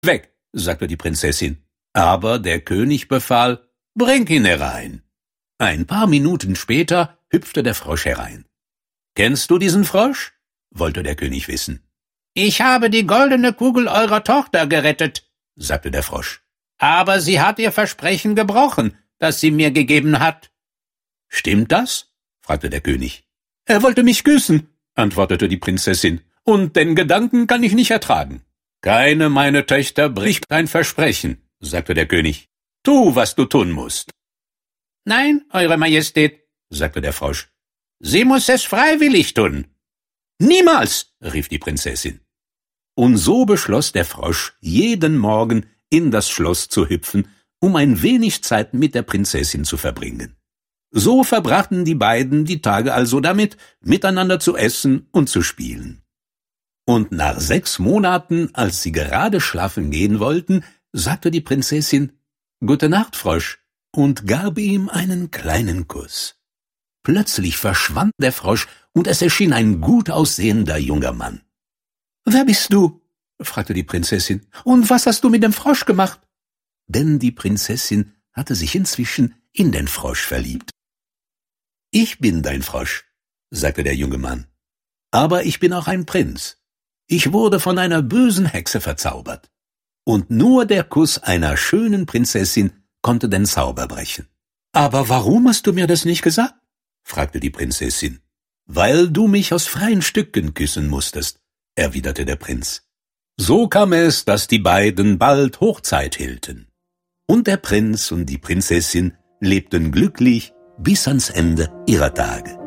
Weg, sagte die Prinzessin. Aber der König befahl, bring ihn herein. Ein paar Minuten später hüpfte der Frosch herein. »Kennst du diesen Frosch?« wollte der König wissen. »Ich habe die goldene Kugel eurer Tochter gerettet«, sagte der Frosch. »Aber sie hat ihr Versprechen gebrochen, das sie mir gegeben hat.« »Stimmt das?« fragte der König. »Er wollte mich küssen«, antwortete die Prinzessin, »und den Gedanken kann ich nicht ertragen.« »Keine meiner Töchter bricht ein Versprechen«, sagte der König. »Tu, was du tun musst.« »Nein, Eure Majestät«, sagte der Frosch. »Sie muss es freiwillig tun.« »Niemals«, rief die Prinzessin. Und so beschloss der Frosch, jeden Morgen in das Schloss zu hüpfen, um ein wenig Zeit mit der Prinzessin zu verbringen. So verbrachten die beiden die Tage also damit, miteinander zu essen und zu spielen. Und nach 6 Monaten, als sie gerade schlafen gehen wollten, sagte die Prinzessin, »Gute Nacht, Frosch«, und gab ihm einen kleinen Kuss. Plötzlich verschwand der Frosch, und es erschien ein gut aussehender junger Mann. »Wer bist du?« fragte die Prinzessin. »Und was hast du mit dem Frosch gemacht?« Denn die Prinzessin hatte sich inzwischen in den Frosch verliebt. »Ich bin dein Frosch«, sagte der junge Mann. »Aber ich bin auch ein Prinz. Ich wurde von einer bösen Hexe verzaubert. Und nur der Kuss einer schönen Prinzessin konnte den Zauber brechen.« »Aber warum hast du mir das nicht gesagt?« fragte die Prinzessin. »Weil du mich aus freien Stücken küssen musstest«, erwiderte der Prinz. So kam es, dass die beiden bald Hochzeit hielten. Und der Prinz und die Prinzessin lebten glücklich bis ans Ende ihrer Tage.